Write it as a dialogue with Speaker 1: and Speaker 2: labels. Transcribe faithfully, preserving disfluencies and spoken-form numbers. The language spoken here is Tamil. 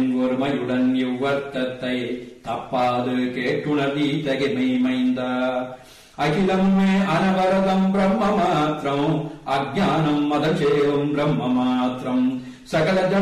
Speaker 1: ஒருமையுடன் இவ்வர்த்தத்தை தப்பாது கேட்டுணர்வி தகைமை மைந்தா. அகிலமே அனவரதம் பிரம்ம மாத்திரம் அஜானம் மதச்சேரும் பிரம்ம மாத்திரம் சகல